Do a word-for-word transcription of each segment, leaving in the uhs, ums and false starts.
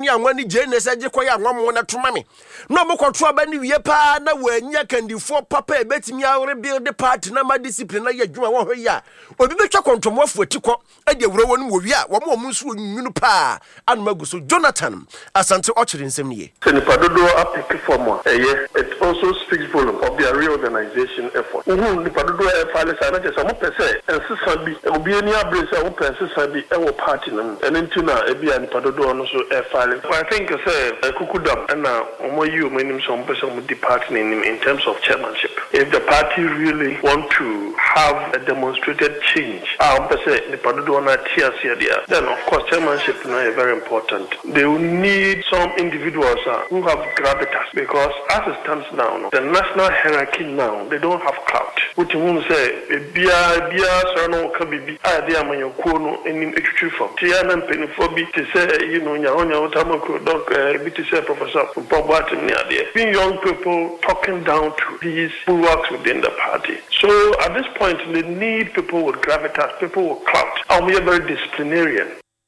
anwa ni je ne se je koya anwa mo na toma me no mo kwoto aba ni wie pa na wanya kandifo papa e betimi awre build the party na ma discipline na yadwuma wo hoya obi betwa kontomofo atiko ade awura wonu wo wie a wo mo mo nso nwunu pa anuma guso Jonathan Asante ochire nsem niye Senipa dodo applique for more eh it also speaks volume of their reorganization effort uhu nipa dodo e fale sa na chese mo pese ensesa bi obi ani abrese wo pese bi e wo party no enti na e bia nipa dodo no so e fale I think say kukudam na omo yi omo nim so mo pese mo depart in terms of chairmanship if the party really want to have a demonstrated change ah pese nipa dodo na tia sia dia then of course chairmanship no is very important they will need some individuals uh, who have gravitas because as it stands now no, the national hierarchy now they don't have clout which means say bia bia so no ka bibi ah dia amanyakuo no enim etwitwi fam tia na mpenifo bi te say you know nya onya otamako doc bi te say professor Bobat ni ade being young people talking down to these who works within the party so at this point they need people with gravitas people with clout and we are very disciplinarian.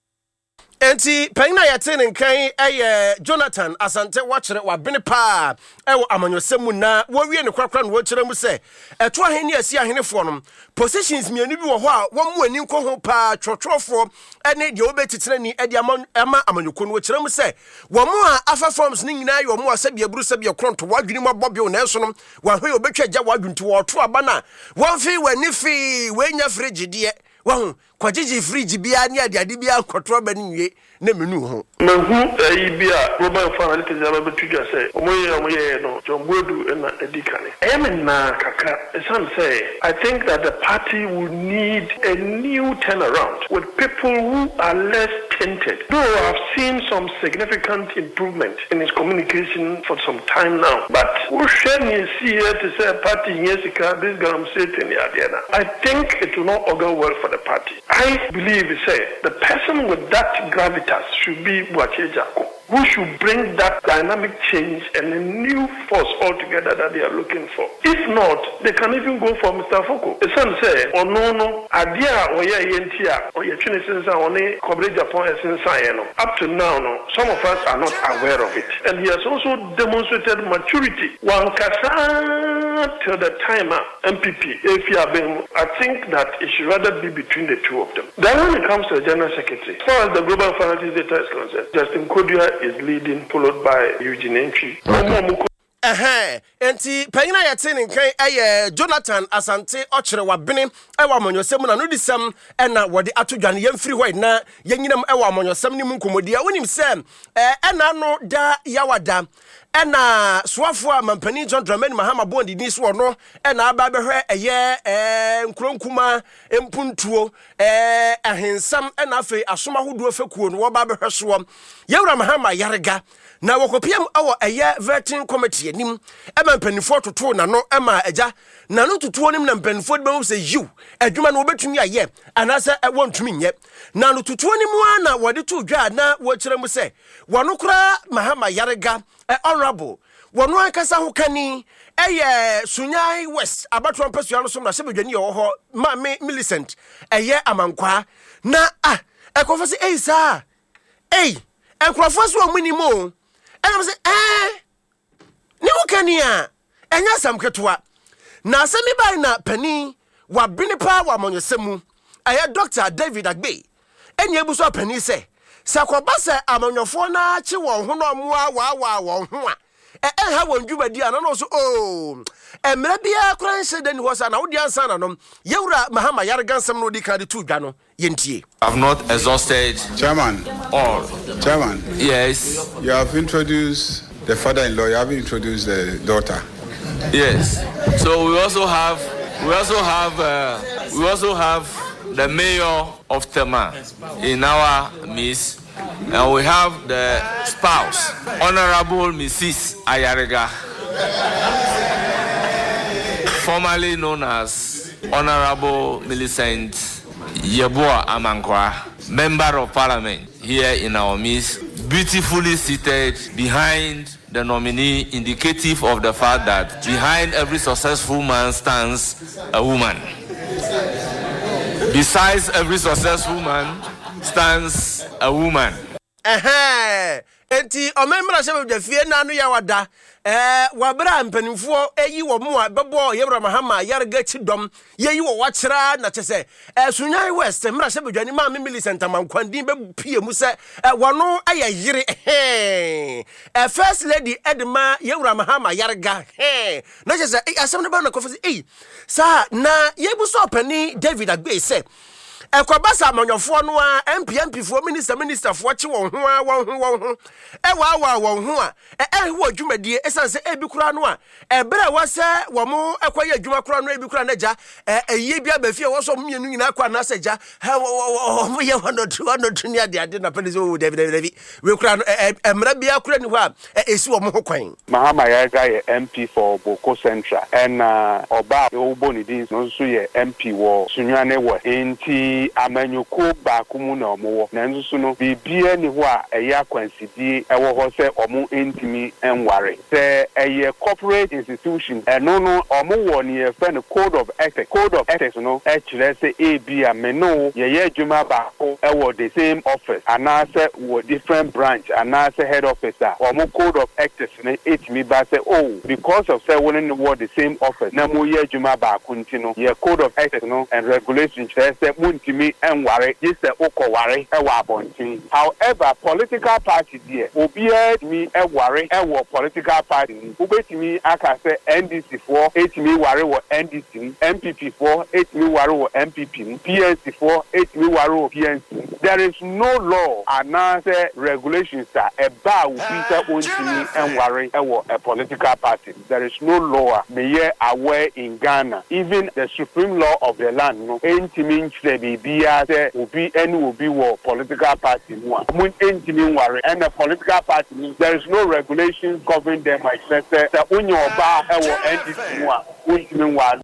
Enti penna yatene nkan eye Jonathan Asante wachere wabene pa ewo amanyosemu na wo wie ne kwakra no wo kire mu se eto ahene asi ahenefo no positions mienu bi wo ho a wo mu ani nko ho pa twotwofo ene de obetitire ni ede ama amanyoko no wo kire mu se wo mu a afa forms ni nyina yo mu asabia buru sabia kronto wadwini mu bobio na eso no wa hwe obetwa gya wadwunti wo to aba na wo fi wani fi we nya fridge de wo kwagigi fridge bia ni ade ade bia nkotro ba ni nwie na menu ho na hu ayi bia global fan te zaba betudwa say omoye omoye no jombodu na edikane em na kaka some say I think that the party will need a new turnaround with people who are less tainted though I've seen some significant improvement in its communication for some time now but who should me see here to say party yesika this gam sitting here I think it will not go well for the party. I believe, say, the person with that gravitas should be Boakye Jackson, who should bring that dynamic change and a new force altogether that they are looking for. If not, they can even go for Mister Foko. The son say, oh no, no, Adia or ye yentia or ye chinisensa or ne coverage upon a sensa. Up to now, no, some of us are not aware of it. And he has also demonstrated maturity. One kasa till the timer M P P, if you have been, I think that it should rather be between the two of them. Then when it comes to the General Secretary, as far as the Global Finance Data is concerned, Justin Kodua is leading, followed by Eugene Entry. Eh enti panyina yatene nkan eye Jonathan Asante ochere wabene ewa amonyosem na no disem ena wode atodwane yemfiri hɔ na yenyinam ewa amonyosem ni munkomodi a wonim se eh ena no da yawada ena soafo a mampani John Dramani Mahama Bondi ni so no ena aba behwe eye eh nkronkuma empuntuo eh ahensam ena afi asoma hodo afekuo no wo ba behwe so yewura Mahama Yarega na wokopiam awo eye vetting committee nim ema mpanifo toto na no ema eja na no toto nim na mpanifo de be say you adwuma no obetumi aye anasa wontumi nye na no toto nim na wode to dwa na wo kire mu say wono kura Mahama Yarega eh, honorable wono akasa ho kani eye Sunyai West abatwa mpasua no so na sebedwani yo ho ma me Millicent eye amankwa na ah ekofo say eh sa eh ekrofo so omunimo and I say, eh, ni wukani a enya sam ketua na asemi bai na pani wa binipa wa monyosemu aye Doctor David Agbe enya ebuso pani se sakoba se amanyofo na achi won ho no moa wa wa won ho a eh eh ha won dwumadi ana no so oh emre bia kranse den ho sa na wodi ansa na no yewura Mahama Yarega nsem no di ka de tu dwa no yentie. I've not exhausted Chairman all. Chairman, Yes. you have introduced the father-in-law, you have introduced the daughter. Yes. So we also have we also have uh, we also have the mayor of Tema in our midst, and we have the spouse, Honorable Missus Ayarega, formerly known as Honorable Millicent Yeboah Amankwa, Member of Parliament here in our midst, beautifully seated behind the nominee, indicative of the fact that behind every successful man stands a woman. Besides every successful man stands a woman. Eh enti omemra se be fie na no ya wada eh wabra mpanimfo eyi wo mu a bebo Yebra Mahama Yarga chidom yeyi wo wachira na chese eh Sunyan West mra se bedwani ma Millicent Amankwandin be pie mu se eh wono aya yire eh eh first lady Edma Yebra Mahama Yarga eh na chese eh asem ne ba na kofi eh sa na yebu so pani David Agbe se Ekwabasa amanyofo no a M P M P fo minister minister fo che won ho a won ho won ho e wa wa won ho a e eh ho adwumadie esanse e bi kura no a e bere wa se wo mo ekwaye adwuma kura no e bi kura na ja e eye bi abafie wo so mienu nyina kwa na saja ha wo ye hono tu hono tu ni ade ade na pele so David David we kura no e mra bia kura ni ho a esi wo mo ho kwan Mahama Yarga ye M P for Boko Central and uh, Oba Oboni din no so ye M P wo Sunwane wo enti amanyuko ba kumu na omo na nsusu no bibia ni ho a eya kwansidi ewo ho se omo entimi enware se eye corporate institution eno no omo wo ni e fe no code of ethics code of ethics no e kire se e bia me no ye ye adwuma ba ko ewo the same office ana se wo different branch ana se head officer omo code of ethics ne etimi ba se oh because of say won in wo the same office na mo ye adwuma ba ko ntino ye code of ethics no and regulation kire se mo me and worry, this is Oko worry, a wabontin. However, political party there, Obiad me a worry, a war political party. Ubet me, I can say N D C four, eight me worry or N D C, M P P four, eight me worry or M P P, P N C four, eight me worry or P N C. There is no law, and now regulations that a bar will be own to me and worry, a war a political party. There is no law, may aware in Ghana, even the supreme law of the land, no, intimate the Bia say obi any obi war political party no mun entimi ware and the political party there is no regulations governing them except say onye oba e wo N D C no a ontimi ware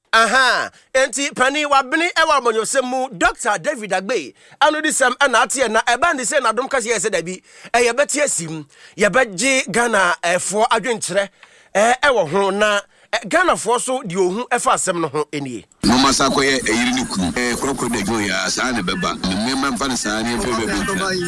aha enti pani wabene e wa monyosemu Doctor David Agbe anu disem na atie na eba ndi se na dom kase ye se da bi e ye beti asim ye beje Ghana efo adwenkyere e e wo ho na Ghana for so di ohun efa asem no ho enie no masako ye eyiri ni kunu eh kroko de go ya sa ne beba me me mfa ne sa ne fe beba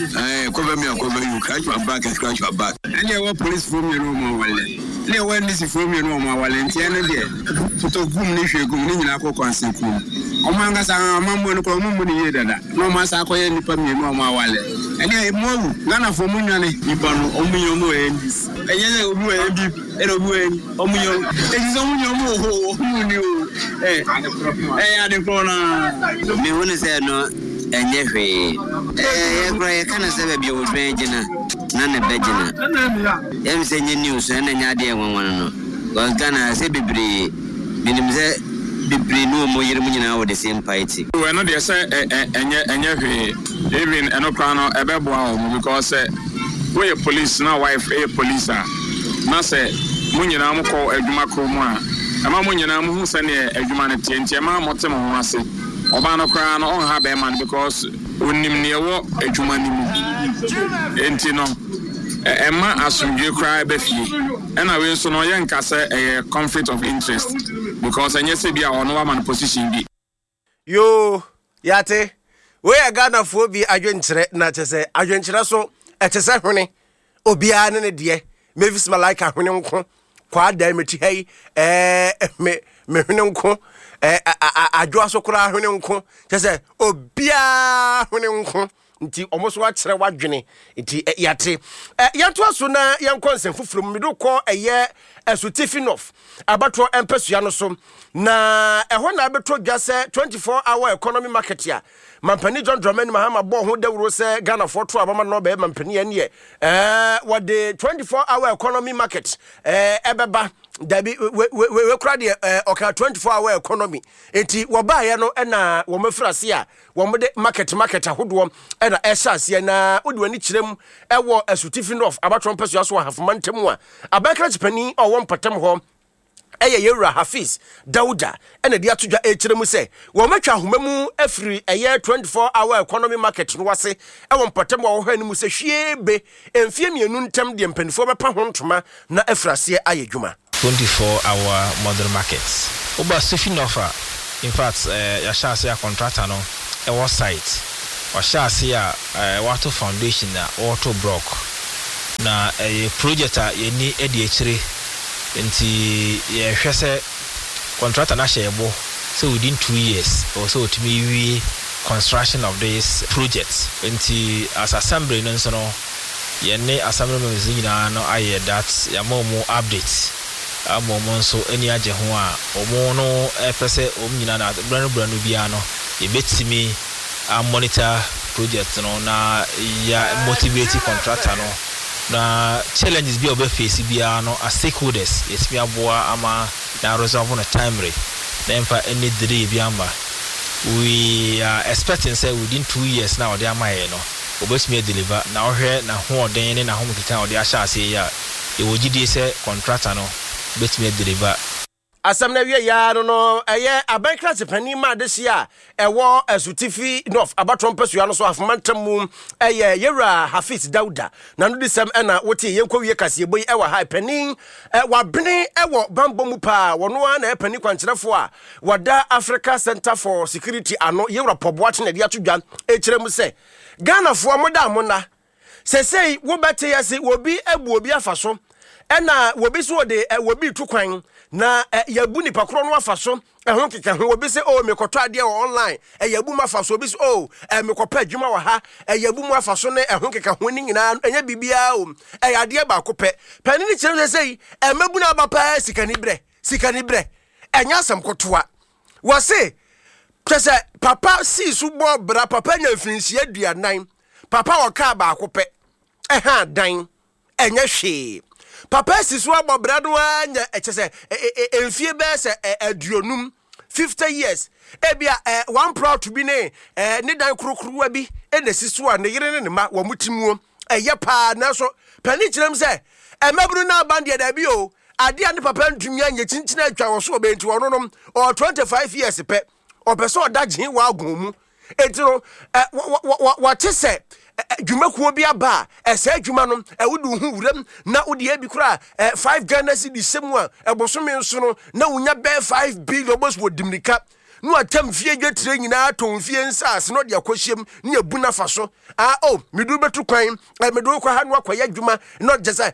eh ko be me ko be you catch your back scratch your back and you police from you no mo wale le we ni si from you no mo wale ntia ne de foto gum ni hwe gum ni nyina ko kwansen kum o manga sa mambo no ko mummu ni ye dada no masako ye nipa me no mo wale ene mo Ghana for mu nwane nipa no o mu yomo e ndis enye obi we mbi e obi we o mu yomo e zo mu yomo o mu ni o eh eh ade krona me woni se no enye hwe eh ekro ye kana se be bi o hwe gina na ne be gina em se nye news na nya ade enwon no go Ghana se bebre binim se bebre no mo yire mu nyina wo the same party we no de se enye enye hwe even eno krano ebe boa o because we police na wife e police a na se mu nyina mo ko adwuma kro mu a ama mo nyina mo hu se ne adwuma ne tie ntie ma mo te mo ho ase oba no kra no on ha be man because onim ne wo adwuma ni mu enti no emma asumdwe kra be fie ena we so no ye nka se e conflict of interest because enye se bia ono wa man position bi yo yate we Ghana fo bi adwenkyere na chese adwenkyere so e chese hwene obia ne ne de Mavis Malika hwene nko kwa da meti hey eh me me hwene nko eh adwo so kura hwene nko chese obia hwene nko nti omoso wa kire wadwene nti yate yanto aso na yankonsen fufuru mido ko eye esutifinof abato empesua no so na eho na abeto gase twenty-four hour economy market ya mampani John Dramani Mahama bo ho dawuro se Ghana for to abama no be mampani ene eh wode twenty-four hour economy market eh ebeba dabi we kura de oka twenty-four hour economy enti wo ba ye no na wo mafrase a wo mode market market ahodo e na ehase na odi wani kirem ewo esutifinof abato empesua so hafmantam a abakra chipani o wo mpatam ho eye Yewura Hafiz Dauda ene dia todwa e kiremu se wo matwa homamu afiri eye twenty-four hour economy market no wase e wo mpatam wo ho animu se hwiebe emfie mienu ntam de mpanifo bepa ho ntoma na afrase ayedwuma twenty-four hour modern markets oba Sufinofa in fact eh ya shase ya contractor no e wo site wa shase ya water foundation na auto block na a project a yeni edi echire nti ye hwese contractor na shebo so within two years or so to me we construction of this project nti as assembly no so no yeni assembly members nyina no aye that ya mo update amomo nso eni age ho a omo no epese om nyina na branu branu bia no e betimi a monitor project no na ya motivate contractor no na challenges bi obe face bia no as stakeholders yes mi aboa ama na resolve on a timely then for any delay bi amba we are expecting say within two years now they am here no obetimi deliver na ohwe na ho oden na ho mkita ode asha ase ya e wogidi say contractor no betimi deliver asam na wie ya no no eye abankrate pani ma de sia ewo asutifi north abaton pesu ya no so afomantam eye yewra Hafiz Dauda na no disem na wote yenkwa wie kase boyi ewa ha pani wa bene ewo bambo mu pa wono na pani kwankyerefo a wada Africa Center for Security ano yewra poboache na de atodwa e kire mu se Ghana fo amoda amona sesei wo bete yase obi ebu obi afaso ena wobi so de wobi tukwan na yabu ni pakro no afaso ehon keka ho obi se o mekoto ade online yabu ma afaso obi se o mekopa adwuma wa ha yabu mu afaso ne ehon keka ho ni nyina enya bibia o ade ba kope pani ni kire sei emabu na bapa sikani bre sikani bre enya asam kotoa wo se pese papa si su bo bra papa nya finsi aduanan papa wo ka ba kope eha dan enya hwe papa sisu abobrado anya echese enfie be se aduonum fifty years ebia one proud to be ne ne dan krokruwa bi ene sisu a ne yire ne ma wo mutimuo eye pa na so pani kirem se emabru na bande da bi o ade ane papa ntumi anya chinchina atwa wo so obenti wono no o twenty-five years pe obeso odagye wa agomu etiro wa tese dwumakuo bi aba ese dwuma no ewudu hu wuram na odi abi kura five Ghana cedi semu a ebosome nso no na unya be five billion bos wo dimrika no atam fie dwetire nyina to fie nsas no de akohiem ne abu na faso ah oh medu betu kwan medu kwa ha no akoya dwuma no jesa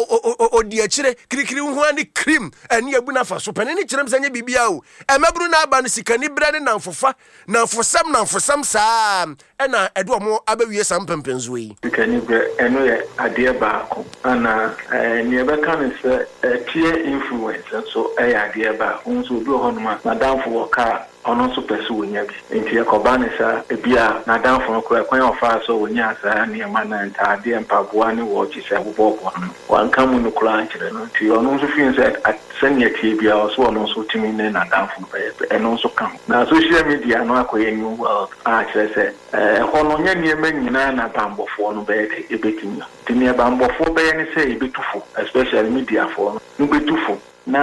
odi akire kirikiri hu ani cream ne abu na faso pane ne kirem sanye bibia o emabru na aba no sikani brane na mfofa na mfosam na mfosam saa ena edo mo abawie sam pempenzo yi sikani bre eno ye ade ba ko ana ne be kan se peer influence so e ade ba unso do honuma madam for ka ono so pesu wonya bi enti yakoba ne sa ebia na dan fo ko kwan ofa so wonya sa ne ma na nta de mpaboa ne wo chi se bobo no wan kamu no kula nchire no ti ono so fin se senya ti bia so ono so timi ne na dan fo be eno so kam na social media no akoye new world a chere se eh hono nya ne manyina na bambofo no be ebetimi timi bambofo be ne se ebetufo especially media fo no betufo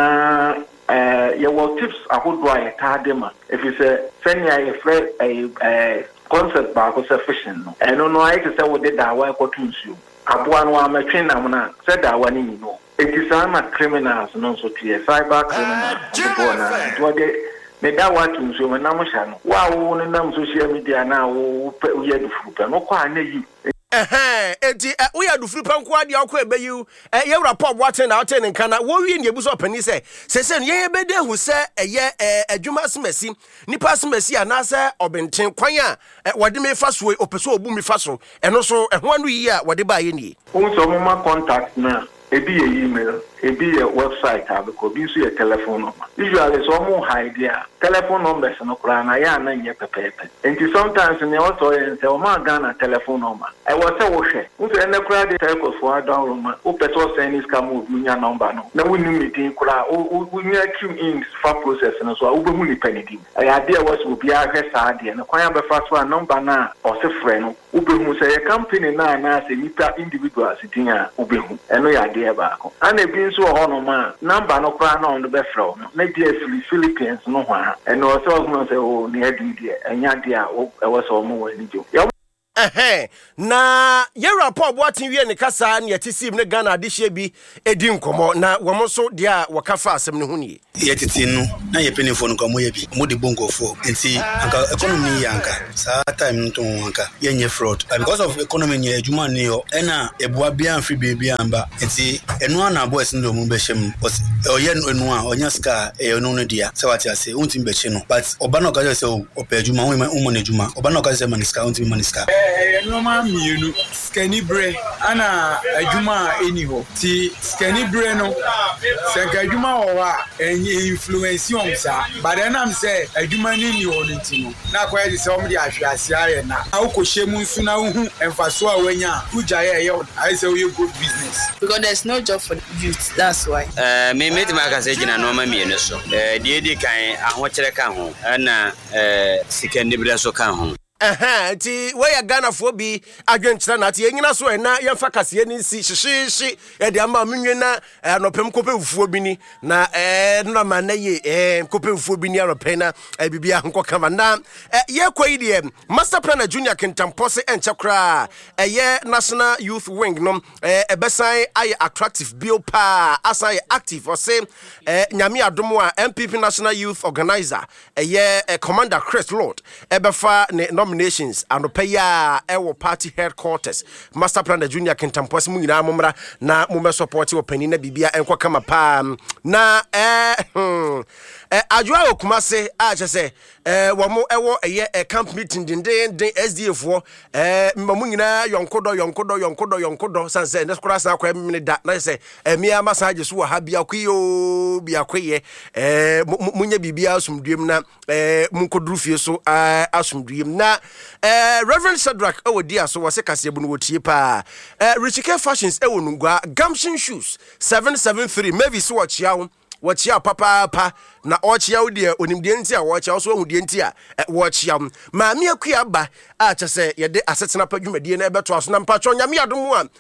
na eh ya what tips ahodo a yetadema if you say send ya free a concept ba ko sufficient no eno no I say we did that wa ko tunsu aboa no amatwe nam na say that wa ni no it is am criminals no so tie cyber criminals na do de me da wa tunsu me nam sha no wa wo no nam social media na wo ye du fupa no kwa na yi eh enti we ya du flipa nko ade akọ ebeyi ye rapport what na what nka na wo wi ne ebuso pani se se se ye be de hu se eye adwuma smasi nipa smasi anase obenten kwan a wode me fa so opeso obu me fa so eno so ehwo anu yi a wode ba ye nie unso mo ma contact na ebi ye email ebi ye website abiko bi so ye telephone number usually so mo hide ya telephone numbers no kura na ya na nye pepepe enti sometimes ne o so ye se o ma Ghana telephone number I was say wo hwe unso ene kura de telco for down room o peso send is ka move nya number no na woni meeting kura o nya queue in for process no so o be mu ni penity I idea was wo bia hwe sa de na kwan be fa so a number na o se frɛ no o be hu say company na na se nipa individual sitin a o be hu eno ya de ba ko ana bi nso ho no ma number no kra na on be frɛ no na dia Philippines no ho a eno so no say o ne adi dia enya dia o e wo so mo wani jo Ehe, na yɛwura Paul Boatin wie ne kasa ne yɛte ne Ghana adehye bi edi nkomo na wɔn so dia wɔkafa asɛm ne ho nie. Yɛtete no na yɛpenifo no komo yɛ bi mo de bongofo nti anka economy yanka saa time no to anka yɛnyɛ fraud because of economy nyɛ adwuma ne yo ɛna ebua bia amfi baabi amba nti ɛno ana boys no mu bɛhyɛm ɔyɛ no a ɔnya ska ɛyɛ no no dia sɛ wate ase untim bɛhyɛ no but ɔba na ɔka sɛ ɔpɛ adwuma wo mo na adwuma ɔba na ɔka sɛ maniska untim maniska Noma mienu skani bre ana adwuma eni ho ti skani bre no senka adwuma wo a enye influence on sa but then am say adwuma ni ni ho nti no na kwaya di se o me di ahwe ase aye na awokɔhye mu nsu na hu emfaso a wanya uja ye ye I say we good business because there's no job for the youth that's why eh me me ma ka se gina noma mienu so eh die di kan ahokyere ka ho na eh skani bre so ka ho. Aha, ti where Ghana for be adwenkyerɛ na ti enyina so na yɛmfa kaseɛ ni si hyehyeehye yɛde ama menwe na anɔpem kope ufuo bi ni na eh no ma na ye eh kope ufuo bi ni anɔpem na bibia nkɔ kama na yɛkɔ yi de master planner junior Kintampo se enchekra ɛyɛ national youth wing no eh ebesan aye attractive bio pa asan active or say eh nyame adomo a M P P national youth organizer ɛyɛ commander Chris Lord ebefa ne nominations and pay ya ewo party headquarters master planner junior Kintampo se mu nyina momra na mo me support wo pani na bibia enko kama pa na eh hmm eh adwoa okumase a chese eh wo mo ewo eye camp meeting din din S D F wo eh mamu nyina yonkodo yonkodo yonkodo yonkodo sanse ne skura sa kwa mini da na se emia massage so ha bia kwiyo bia kwiye eh munya bibia asumduem na eh munkoduru fie so asumduem na eh Reverend Shadrack ewo dia so wose kase bu no wotie pa eh Richike Fashions ewo nungwa Gamshin shoes seven seven three maybe so wachia wo wachia papa pa na ochia wo dia onimdie nti a wachia so ohudie nti a wachia ma me akua ba a chese ye de asetena pa dwumadie na ebeto aso na mpacho nyame adom a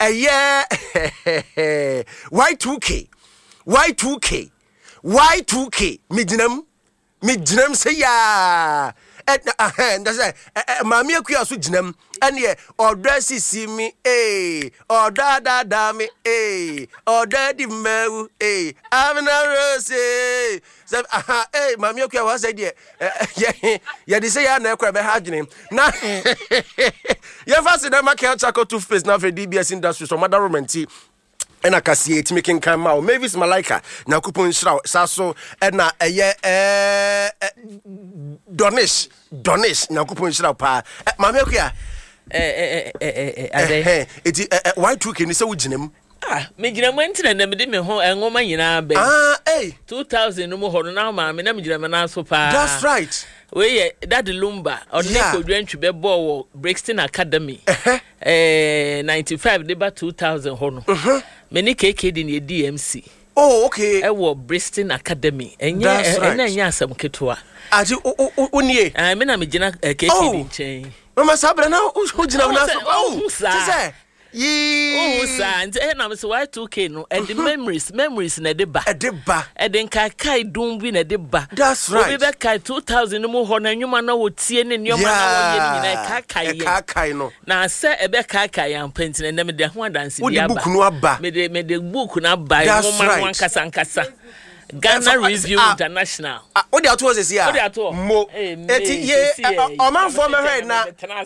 eye Y two K Y two K Y two K midinam midinam se ya and that's it. Mammy Quia so ginam, and ye, or dressy see me, eh, or da da da me, eh, or daddy mo, eh, I'm a rose, eh, aha, eh, Mammy Quia was a dear, yeah, yeah, they say I never crab a hard name. Now, you're fast in my can't tackle toothpaste now for D B S industry, so mother romantic. And I can see it making come out. Maybe it's Malika. Now, coupon shroud, Sasso, and now a year, eh, Donish, Donish, now coupon shroud, pa. Mamma, eh, eh, eh, eh, it's why two can you say with him? Ah, me gina went and them didn't ho and woman in our bed. Ah, eh, two thousand no more now, mamma, and I'm gina so pa. That's right. We that the Lumba or yeah. Neko Drench Bebo Brixton Academy. Eh, ninety-five, deba two thousand hono. Many cake in your D M C. Oh, okay. I wore Brixton Academy. And yeah, and then yasam ketua. As you unye. I mean, I'm a gina cake in chain. Mama Sabra now, who's who did not oh, sir. Ye oh and I'm so Y two K no and the memories memories na deba e deba e den kai kai dum bi na deba that's right we be kai two thousand mo ho na nwuma na wo tie ne nyoma na wo ye ni na kai kai ye kai kai no na se e be kai kai am pentin na me de ho adanse bi aba book no aba me de me de book na aba nwoma no ankasa ankasa Ghana Review uh, International. Ah, what the ato say here? What the ato? Mo. Eti ye o man for me head na.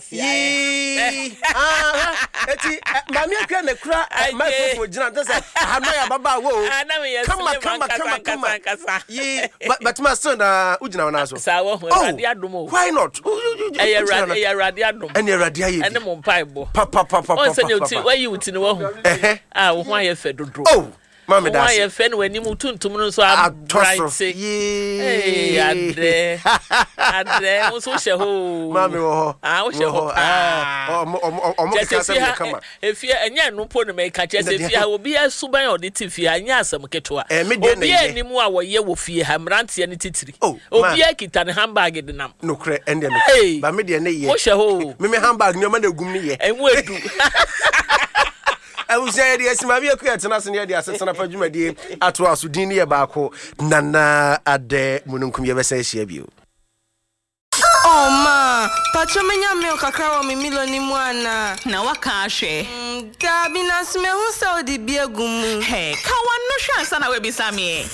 Ye. Ah, eti mami akra na kura microphone gina to say hanoya baba wo. Come on, come on, come on, come on. Ye, but but my son na ugina na so. Sa wo radi adom. Why not? Eh radi eh radi adom. Ene radi aye. Ene mo mpaibo. Pa pa pa pa. O se ne uti why you uti ne wo ho. Eh. Ah, wo ho aye fe dodo. Oh. Mama that's why you fen when you tuntum no so am bright say eh ade ade o so she ho mama wo ah o she ho ah o o mo ka say kama efia enya no po no me ka che say fia obi asuban o de tifia anya asem ketoa obi animu a wo ye wo fie ha mrantie ne titiri obi akita ne handbag de nam no kre ende me ba me de ne ye o she ho me me handbag ni o ma na gum ne ye enwo edu I was saying, yes, my vehicle at Nasan, the assistant of Jumadi, at was Dini Abako, Nana at the Mununkum Yavasa Shebu. Oh, ma, Pacho menya milk kakra wa mi milo ni mwana. Na waka ahwe. Da bi na sme hu sa odi bi agumu. Hey, ka wanu hwa ansa na we bisa me.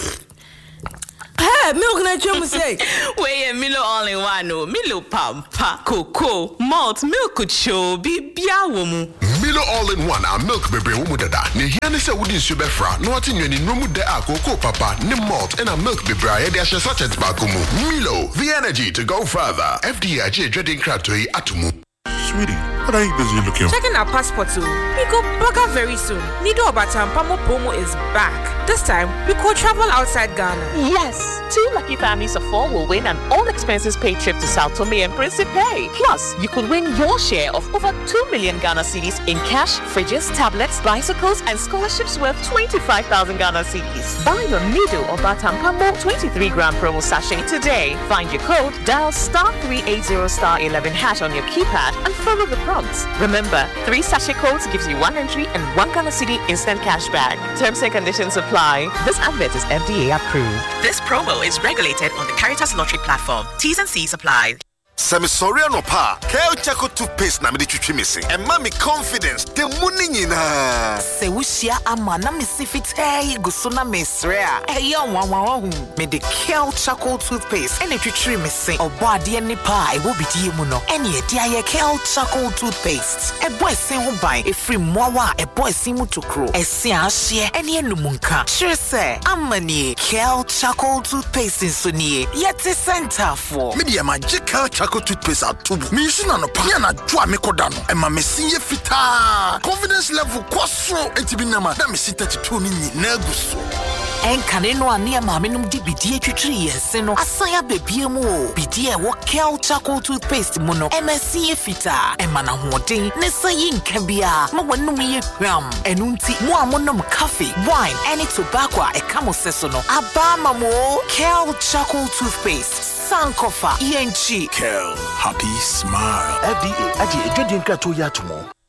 Hey, milk na chemu say. We Milo all in one no. Milo pampa, cocoa, malt, milk cho bibia wo mu. Milo all in one a milk bebe wo mu dada. Ne hia ne se wodi nsu befra. No ati nwani no mu de a cocoa papa, ne malt and a milk bebe a ye de ahye sachet ba ko mu. Milo, the energy to go further. F D A je dredin krato yi atumu. Sweetie, what are you busy looking for? Checking our passport too. We go bugger very soon. Nido Obatampamo promo is back. This time, we could travel outside Ghana. Yes, two lucky families of four will win an all-expenses paid trip to Sao Tome and Principe. Plus, you could win your share of over two million Ghana cedis in cash, fridges, tablets, bicycles, and scholarships worth twenty-five thousand Ghana cedis. Buy your Nido Obatampamo twenty-three gram promo sachet today. Find your code, dial star three eighty star eleven hash on your keypad, and follow the prompts. Remember, three sachet codes gives you one entry and one Ghana cedi instant cash back. Terms and conditions apply. This advert is F D A approved. This promo is regulated on the Caritas Lottery platform. T's and C's apply. Semi sorry no pa. Kel Chaco toothpaste na me de twitwi missing. And mommy confidence the money nyina. Se wushia ama na me sifite gusuna mesrea. E yo wan wan hu. Me de Kel Chaco toothpaste and twitwi missing. Obo ade ni pa e wo bidie mu no. Ene e dia ye Kel Chaco toothpaste. E boy sen ho ban e free mowa e boy sen mu tokro. E se ahye ene enumunka. Sure say amani Kel Chaco toothpaste so nie. Yet center for. Me de magical Chaco toothpaste atubu. Me use na no pa na dwa me koda no. E ma me sinye fita. Confidence level kwaso entibi na ma. Na me sita thirty-two ni na guso. En kane no ane ma me num di bidie twitwi yense no. Asaya bebie mu o. Bidie wo Kel Chaco toothpaste mu no. E ma sinye fita. E ma na hoden ne sayi nka bia. Ma wanum ye hwam. Enu nti mo amonom coffee, wine, any tobacco e kamo seso no. Aba ma mo Kel Chaco toothpaste. Sankofa E N G. Kel, happy smile. F D A aje edwedin krato ya tomo.